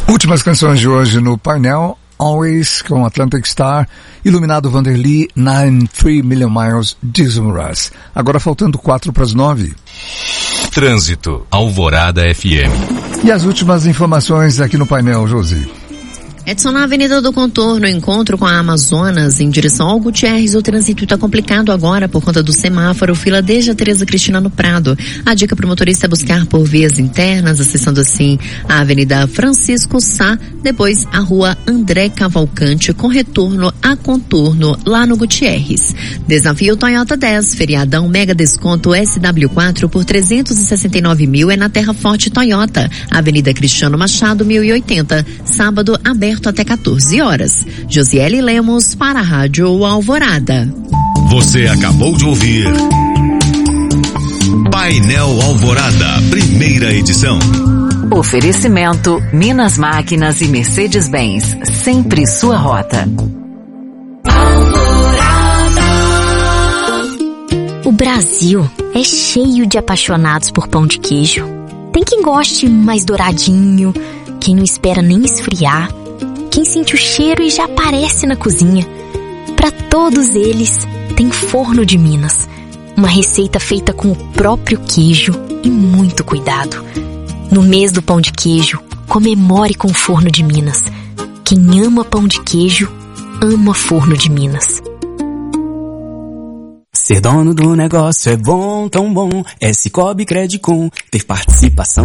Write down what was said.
Últimas canções de hoje no painel. Always, com Atlantic Star, Iluminado Vanderly, 93 Million Miles, Jason Mraz. Agora faltando 4 para as 9. Trânsito, Alvorada FM. E as últimas informações aqui no painel, Josi. Edson, na Avenida do Contorno, encontro com a Amazonas, em direção ao Gutierrez, o trânsito está complicado agora por conta do semáforo, fila desde a Tereza Cristina no Prado. A dica para o motorista é buscar por vias internas, acessando assim a Avenida Francisco Sá, depois a Rua André Cavalcante, com retorno a Contorno, lá no Gutierrez. Desafio Toyota 10, feriadão mega desconto SW4 por 369 mil é na Terra Forte Toyota, Avenida Cristiano Machado, 1080, sábado aberto até 14 horas. Josiele Lemos para a Rádio Alvorada. Você acabou de ouvir Painel Alvorada, primeira edição. Oferecimento Minas Máquinas e Mercedes-Benz, sempre sua rota. O Brasil é cheio de apaixonados por pão de queijo. Tem quem goste mais douradinho, quem não espera nem esfriar, quem sente o cheiro e já aparece na cozinha. Para todos eles, tem Forno de Minas. Uma receita feita com o próprio queijo e muito cuidado. No mês do pão de queijo, comemore com Forno de Minas. Quem ama pão de queijo, ama Forno de Minas. Ser dono do negócio é bom, tão bom. É Cicobi Credicom. Ter participação